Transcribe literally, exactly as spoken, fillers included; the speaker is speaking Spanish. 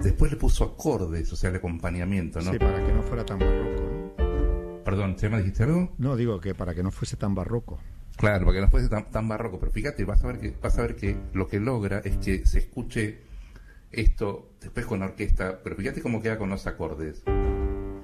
después le puso acordes, o sea, el acompañamiento, ¿no? Sí, para que no fuera tan barroco, ¿no? Perdón, ¿Chema, dijiste algo? No, digo que para que no fuese tan barroco. Claro, para que no fuese tan, tan barroco, pero fíjate, vas a ver que vas a ver que lo que logra es que se escuche esto después con orquesta, pero fíjate cómo queda con los acordes.